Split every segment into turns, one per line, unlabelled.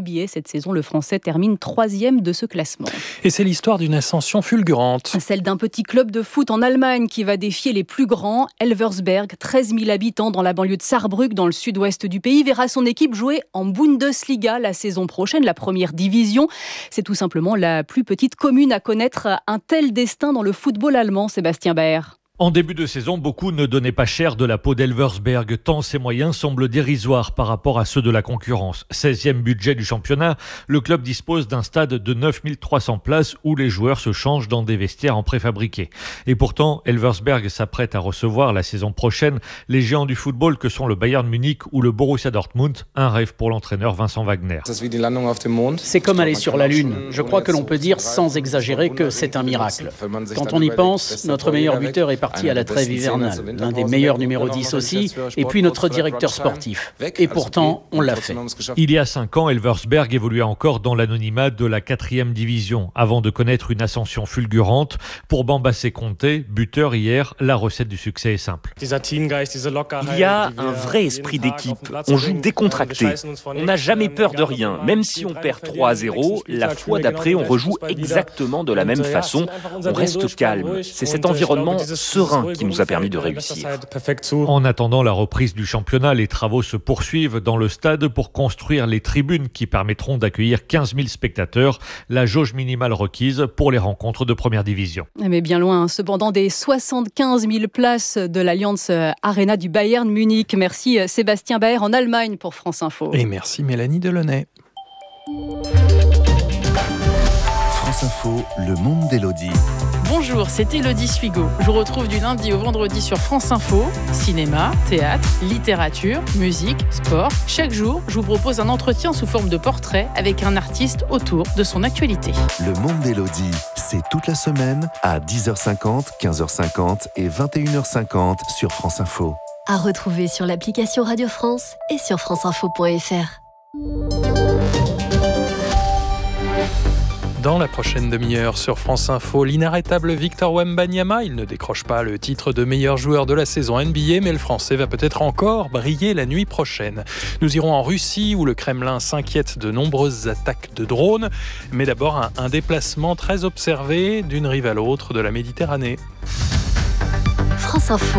NBA cette saison. Le Français termine 3e de ce classement.
Et c'est l'histoire d'une ascension fulgurante.
Celle d'un petit club de foot en Allemagne qui va défier les plus grands. Elversberg, 13 000 habitants dans la banlieue de Saarbrück, dans le sud-ouest du pays, verra son équipe jouer en Bundesliga la saison prochaine, la première division. C'est tout simplement la plus petite commune à connaître un tel destin dans le football allemand, Sébastien Baer.
En début de saison, beaucoup ne donnaient pas cher de la peau d'Elversberg, tant ses moyens semblent dérisoires par rapport à ceux de la concurrence. 16e budget du championnat, le club dispose d'un stade de 9 300 places où les joueurs se changent dans des vestiaires en préfabriqué. Et pourtant, Elversberg s'apprête à recevoir la saison prochaine les géants du football que sont le Bayern Munich ou le Borussia Dortmund, un rêve pour l'entraîneur Vincent Wagner.
C'est comme aller sur la Lune. Je crois que l'on peut dire sans exagérer que c'est un miracle. Quand on y pense, notre meilleur buteur est parti à la trêve hivernale, l'un des meilleurs numéro 10 aussi, et puis notre directeur sportif. Et pourtant, on l'a fait.
Il y a 5 ans, Elversberg évoluait encore dans l'anonymat de la 4e division, avant de connaître une ascension fulgurante. Pour Bambassé Conté, buteur hier, la recette du succès est simple.
Il y a un vrai esprit d'équipe. On joue décontracté. On n'a jamais peur de rien. Même si on perd 3-0, la fois d'après, on rejoue exactement de la même façon. On reste calme. C'est cet environnement serein qui nous a permis de réussir.
En attendant la reprise du championnat, les travaux se poursuivent dans le stade pour construire les tribunes qui permettront d'accueillir 15 000 spectateurs, la jauge minimale requise pour les rencontres de première division.
Mais bien loin, cependant, des 75 000 places de l'Allianz Arena du Bayern Munich. Merci Sébastien Baer en Allemagne pour France Info.
Et merci Mélanie Delaunay.
France Info, le monde d'Élodie.
Bonjour, c'est Élodie Suigo. Je vous retrouve du lundi au vendredi sur France Info. Cinéma, théâtre, littérature, musique, sport. Chaque jour, je vous propose un entretien sous forme de portrait avec un artiste autour de son actualité.
Le monde d'Élodie, c'est toute la semaine à 10h50, 15h50 et 21h50 sur France Info.
À retrouver sur l'application Radio France et sur franceinfo.fr.
Dans la prochaine demi-heure sur France Info, l'inarrêtable Victor Wembanyama, il ne décroche pas le titre de meilleur joueur de la saison NBA, mais le Français va peut-être encore briller la nuit prochaine. Nous irons en Russie où le Kremlin s'inquiète de nombreuses attaques de drones, mais d'abord un déplacement très observé d'une rive à l'autre de la Méditerranée.
France Info,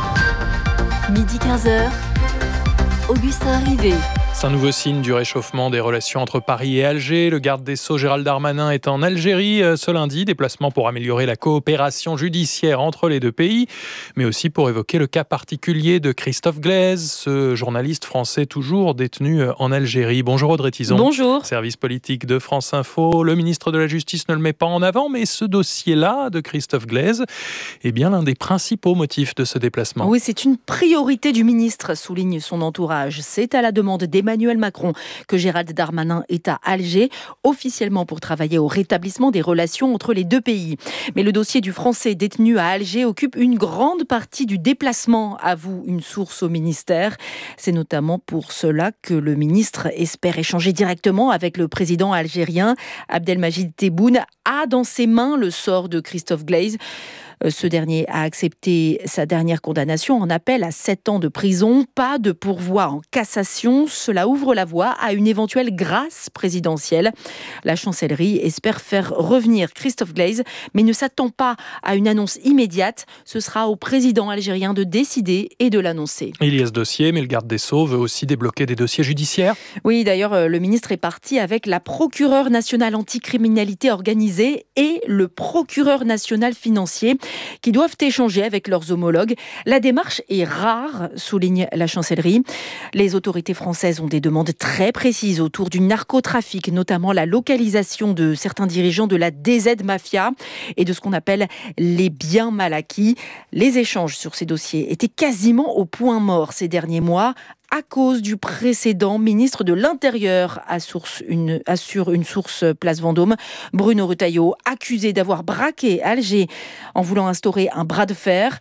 midi 15h, Augustin Rivet.
C'est un nouveau signe du réchauffement des relations entre Paris et Alger. Le garde des Sceaux Gérald Darmanin est en Algérie ce lundi, déplacement pour améliorer la coopération judiciaire entre les deux pays, mais aussi pour évoquer le cas particulier de Christophe Glaise, ce journaliste français toujours détenu en Algérie. Bonjour Audrey Tison.
Bonjour.
Service politique de France Info. Le ministre de la Justice ne le met pas en avant, mais ce dossier-là de Christophe Glaise est bien l'un des principaux motifs de ce déplacement.
Oui, c'est une priorité du ministre, souligne son entourage. C'est à la demande d'Emmanuel Macron que Gérald Darmanin est à Alger, officiellement pour travailler au rétablissement des relations entre les deux pays. Mais le dossier du Français détenu à Alger occupe une grande partie du déplacement, avoue une source au ministère. C'est notamment pour cela que le ministre espère échanger directement avec le président algérien. Abdelmajid Tebboune a dans ses mains le sort de Christophe Glaise. Ce dernier a accepté sa dernière condamnation en appel à 7 ans de prison. Pas de pourvoi en cassation. Cela ouvre la voie à une éventuelle grâce présidentielle. La chancellerie espère faire revenir Christophe Glaise, mais ne s'attend pas à une annonce immédiate. Ce sera au président algérien de décider et de l'annoncer.
Il y a ce dossier, mais le garde des Sceaux veut aussi débloquer des dossiers judiciaires.
Oui, d'ailleurs, le ministre est parti avec la procureure nationale anticriminalité organisée et le procureur national financier qui doivent échanger avec leurs homologues. La démarche est rare, souligne la chancellerie. Les autorités françaises ont des demandes très précises autour du narcotrafic, notamment la localisation de certains dirigeants de la DZ Mafia et de ce qu'on appelle les biens mal acquis. Les échanges sur ces dossiers étaient quasiment au point mort ces derniers mois, à cause du précédent ministre de l'Intérieur, assure une source Place Vendôme. Bruno Retailleau, accusé d'avoir braqué Alger en voulant instaurer un bras de fer.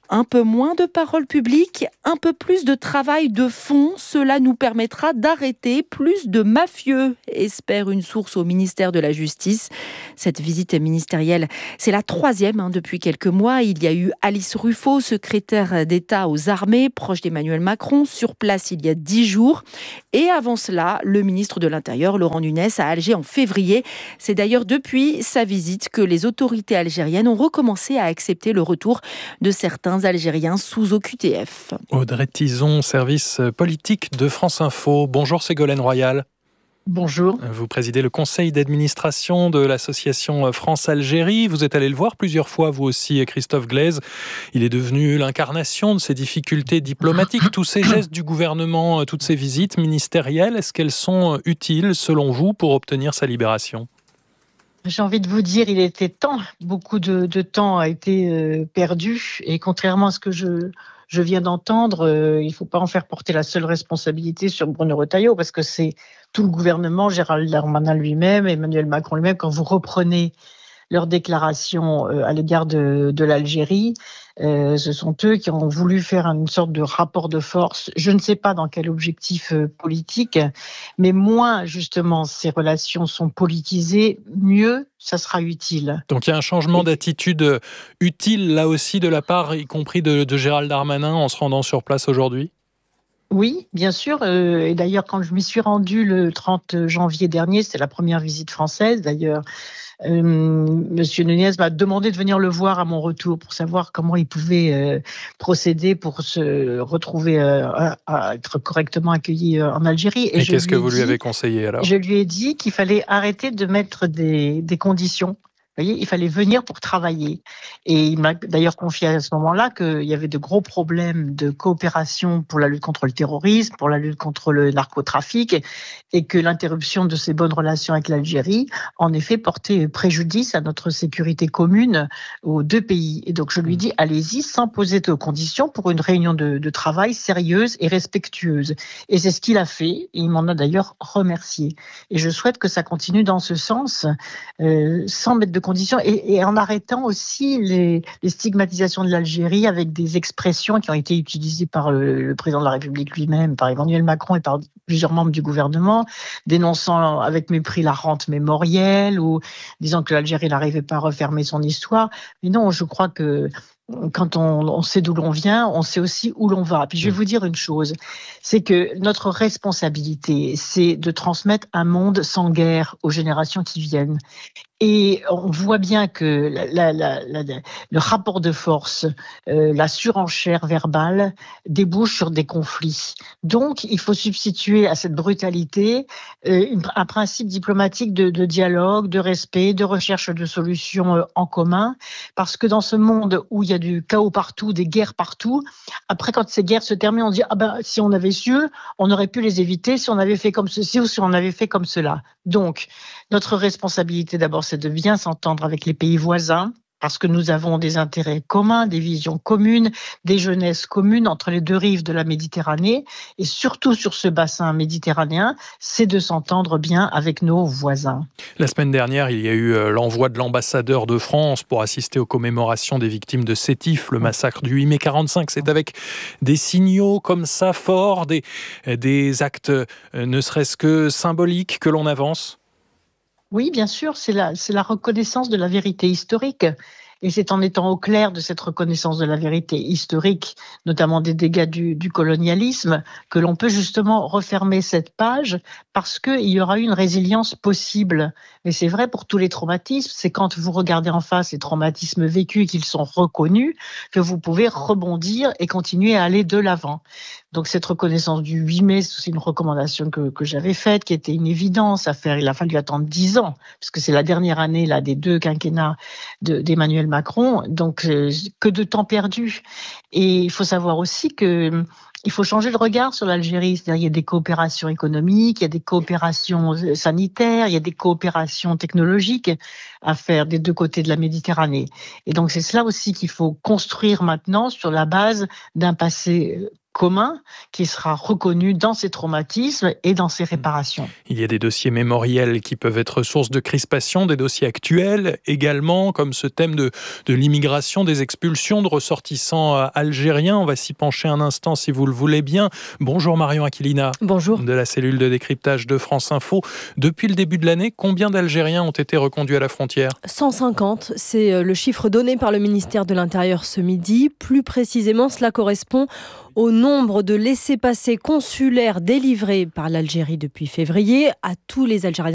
Un peu moins de paroles publiques, un peu plus de travail de fond. Cela nous permettra d'arrêter plus de mafieux, espère une source au ministère de la Justice. Cette visite ministérielle, c'est la 3e depuis quelques mois. Il y a eu Alice Ruffo, secrétaire d'État aux armées, proche d'Emmanuel Macron, sur place il y a 10 jours. Et avant cela, le ministre de l'Intérieur, Laurent Nunez, à Alger en février. C'est d'ailleurs depuis sa visite que les autorités algériennes ont recommencé à accepter le retour de certains Algériens sous OQTF.
Audrey Tizon, service politique de France Info. Bonjour Ségolène Royal.
Bonjour.
Vous présidez le conseil d'administration de l'association France-Algérie. Vous êtes allé le voir plusieurs fois, vous aussi, Christophe Glaise. Il est devenu l'incarnation de ces difficultés diplomatiques. Tous ces gestes du gouvernement, toutes ces visites ministérielles, est-ce qu'elles sont utiles, selon vous, pour obtenir sa libération ?
J'ai envie de vous dire, il était temps. Beaucoup de temps a été perdu. Et contrairement à ce que je viens d'entendre, il ne faut pas en faire porter la seule responsabilité sur Bruno Retailleau, parce que c'est tout le gouvernement, Gérald Darmanin lui-même, Emmanuel Macron lui-même, quand vous reprenez leurs déclarations à l'égard de l'Algérie, ce sont eux qui ont voulu faire une sorte de rapport de force. Je ne sais pas dans quel objectif politique, mais moins justement ces relations sont politisées, mieux ça sera utile.
Donc il y a un changement d'attitude utile là aussi de la part, y compris de Gérald Darmanin, en se rendant sur place aujourd'hui ?
Oui, bien sûr. Et d'ailleurs, quand je m'y suis rendue le 30 janvier dernier, c'était la première visite française d'ailleurs, Monsieur Nunez m'a demandé de venir le voir à mon retour pour savoir comment il pouvait procéder pour se retrouver à être correctement accueilli en Algérie.
Et qu'est-ce que vous lui avez conseillé alors ?
Je lui ai dit qu'il fallait arrêter de mettre des conditions. Vous voyez, il fallait venir pour travailler. Et il m'a d'ailleurs confié à ce moment-là qu'il y avait de gros problèmes de coopération pour la lutte contre le terrorisme, pour la lutte contre le narcotrafic, et que l'interruption de ces bonnes relations avec l'Algérie, en effet, portait préjudice à notre sécurité commune aux deux pays. Et donc je lui dis, allez-y sans poser de conditions pour une réunion de travail sérieuse et respectueuse. Et c'est ce qu'il a fait, et il m'en a d'ailleurs remercié. Et je souhaite que ça continue dans ce sens, sans mettre de conditions et en arrêtant aussi les stigmatisations de l'Algérie avec des expressions qui ont été utilisées par le président de la République lui-même, par Emmanuel Macron et par plusieurs membres du gouvernement, dénonçant avec mépris la rente mémorielle ou disant que l'Algérie n'arrivait pas à refermer son histoire. Mais non, je crois que quand on sait d'où l'on vient, on sait aussi où l'on va. Puis je vais vous dire une chose, c'est que notre responsabilité, c'est de transmettre un monde sans guerre aux générations qui viennent. Et on voit bien que le rapport de force, la surenchère verbale débouche sur des conflits. Donc, il faut substituer à cette brutalité un principe diplomatique de dialogue, de respect, de recherche de solutions en commun. Parce que dans ce monde où il y a du chaos partout, des guerres partout, après, quand ces guerres se terminent, on dit « Ah ben, si on avait su, on aurait pu les éviter, si on avait fait comme ceci ou si on avait fait comme cela. » Donc, notre responsabilité d'abord, c'est de bien s'entendre avec les pays voisins, parce que nous avons des intérêts communs, des visions communes, des jeunesses communes entre les deux rives de la Méditerranée. Et surtout sur ce bassin méditerranéen, c'est de s'entendre bien avec nos voisins.
La semaine dernière, il y a eu l'envoi de l'ambassadeur de France pour assister aux commémorations des victimes de Sétif, le massacre du 8 mai 45. C'est avec des signaux comme ça forts, des actes ne serait-ce que symboliques que l'on avance ?
Oui, bien sûr, c'est la reconnaissance de la vérité historique. Et c'est en étant au clair de cette reconnaissance de la vérité historique, notamment des dégâts du colonialisme, que l'on peut justement refermer cette page parce qu'il y aura une résilience possible. Mais c'est vrai pour tous les traumatismes, c'est quand vous regardez en face les traumatismes vécus et qu'ils sont reconnus que vous pouvez rebondir et continuer à aller de l'avant. Donc cette reconnaissance du 8 mai, c'est aussi une recommandation que j'avais faite, qui était une évidence à faire. Il a fallu attendre 10 ans, parce que c'est la dernière année là, des deux quinquennats d'Emmanuel Macron. Donc que de temps perdu. Et il faut savoir aussi que il faut changer le regard sur l'Algérie. C'est-à-dire, il y a des coopérations économiques, il y a des coopérations sanitaires, il y a des coopérations technologiques à faire des deux côtés de la Méditerranée. Et donc, c'est cela aussi qu'il faut construire maintenant sur la base d'un passé commun qui sera reconnu dans ses traumatismes et dans ses réparations.
Il y a des dossiers mémoriels qui peuvent être source de crispation, des dossiers actuels également, comme ce thème de l'immigration, des expulsions de ressortissants algériens. On va s'y pencher un instant si vous le voulez bien. Bonjour Marion Aquilina.
Bonjour.
De la cellule de décryptage de France Info. Depuis le début de l'année, combien d'Algériens ont été reconduits à la frontière ?
150, c'est le chiffre donné par le ministère de l'Intérieur ce midi. Plus précisément, cela correspond au nombre de laissez-passer consulaires délivrés par l'Algérie depuis février à tous les Algériens